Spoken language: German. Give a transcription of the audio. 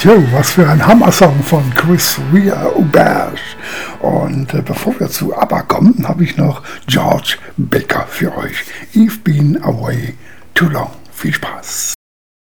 Jo, was für ein Hammer-Song von Chris Rea Auberge. Und bevor wir zu ABBA kommen, habe ich noch George Baker für euch. You've been away too long. Viel Spaß.